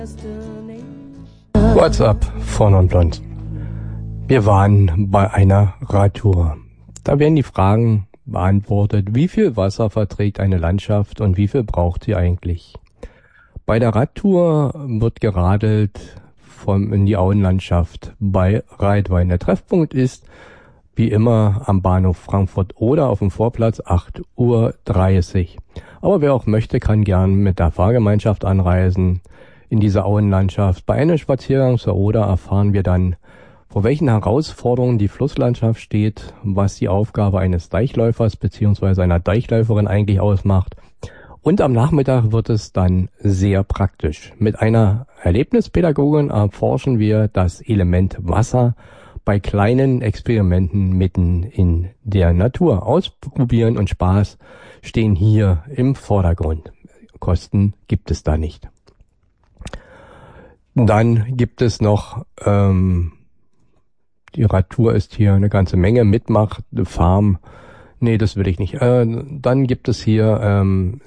What's up, vorne und blond. Wir waren bei einer Radtour. Da werden die Fragen beantwortet, wie viel Wasser verträgt eine Landschaft und wie viel braucht sie eigentlich? Bei der Radtour wird geradelt in die Auenlandschaft bei Reitwein. Der Treffpunkt ist wie immer am Bahnhof Frankfurt oder auf dem Vorplatz 8:30 Uhr. Aber wer auch möchte, kann gern mit der Fahrgemeinschaft anreisen in diese Auenlandschaft. Bei einem Spaziergang zur Oder erfahren wir dann, vor welchen Herausforderungen die Flusslandschaft steht, was die Aufgabe eines Deichläufers bzw. einer Deichläuferin eigentlich ausmacht. Und am Nachmittag wird es dann sehr praktisch. Mit einer Erlebnispädagogin erforschen wir das Element Wasser bei kleinen Experimenten mitten in der Natur. Ausprobieren und Spaß stehen hier im Vordergrund. Kosten gibt es da nicht. Dann gibt es noch, die Radtour ist hier eine ganze Menge, Mitmach, Farm, nee, das will ich nicht. Dann gibt es hier ein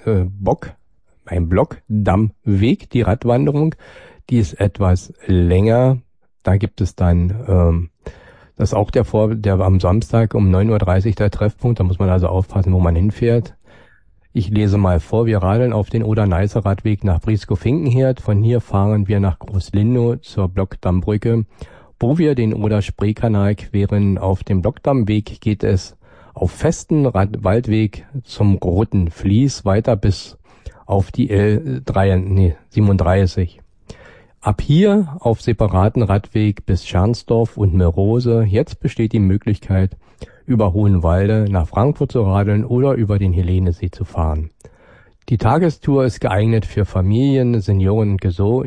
Blockdammweg, die Radwanderung, die ist etwas länger. Da gibt es dann, das ist auch der am Samstag um 9:30 Uhr der Treffpunkt, da muss man also aufpassen, wo man hinfährt. Ich lese mal vor, wir radeln auf den Oder-Neiße-Radweg nach Brieskow-Finkenherd. Von hier fahren wir nach Groß-Lindow zur Blockdammbrücke, wo wir den Oder-Spree-Kanal queren. Auf dem Blockdammweg geht es auf festen Waldweg zum Roten Vlies weiter bis auf die L37. Ab hier auf separaten Radweg bis Schernsdorf und Merose. Jetzt besteht die Möglichkeit, über Hohenwalde nach Frankfurt zu radeln oder über den Helenesee zu fahren. Die Tagestour ist geeignet für Familien, Seniorinnen,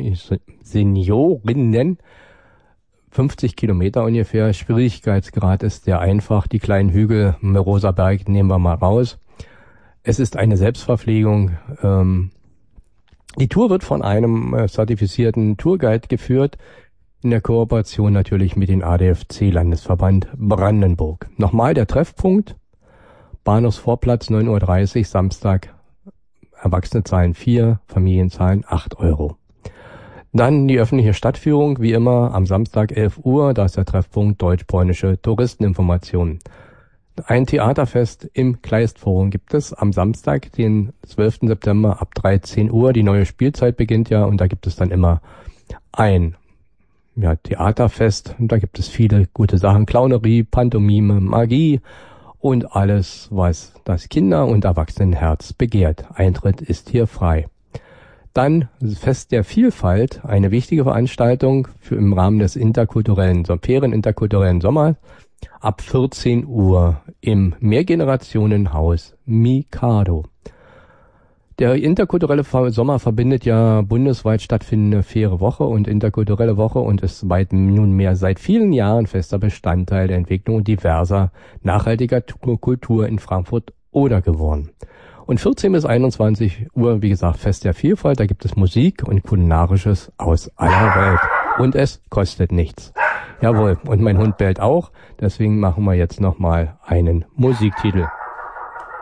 50 Kilometer ungefähr. Schwierigkeitsgrad ist sehr einfach. Die kleinen Hügel, Meroser Berg nehmen wir mal raus. Es ist eine Selbstverpflegung. Die Tour wird von einem zertifizierten Tourguide geführt, in der Kooperation natürlich mit dem ADFC Landesverband Brandenburg. Nochmal der Treffpunkt, Bahnhofsvorplatz 9:30 Uhr, Samstag, Erwachsene zahlen 4, Familien zahlen 8 Euro. Dann die öffentliche Stadtführung, wie immer am Samstag 11 Uhr, da ist der Treffpunkt Deutsch-Polnische Touristeninformationen. Ein Theaterfest im Kleistforum gibt es am Samstag, den 12. September ab 13 Uhr. Die neue Spielzeit beginnt ja und da gibt es dann immer ein Theaterfest. Und da gibt es viele gute Sachen, Clownerie, Pantomime, Magie und alles, was das Kinder- und Erwachsenenherz begehrt. Eintritt ist hier frei. Dann Fest der Vielfalt, eine wichtige Veranstaltung im Rahmen des Ferieninterkulturellen Sommers. Ab 14 Uhr im Mehrgenerationenhaus Mikado. Der interkulturelle Sommer verbindet ja bundesweit stattfindende faire Woche und interkulturelle Woche und ist nunmehr seit vielen Jahren fester Bestandteil der Entwicklung diverser nachhaltiger Kultur in Frankfurt-Oder geworden. Und 14 bis 21 Uhr, wie gesagt, Fest der Vielfalt, da gibt es Musik und Kulinarisches aus aller Welt. Und es kostet nichts. Jawohl, und mein Hund bellt auch, deswegen machen wir jetzt nochmal einen Musiktitel.